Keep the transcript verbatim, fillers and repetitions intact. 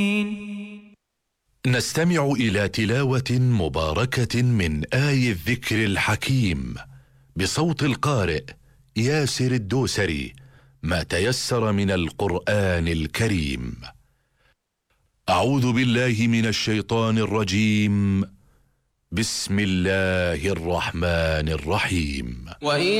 نستمع إلى تلاوة مباركة من آي الذكر الحكيم بصوت القارئ ياسر الدوسري، ما تيسر من القرآن الكريم. أعوذ بالله من الشيطان الرجيم. بسم الله الرحمن الرحيم.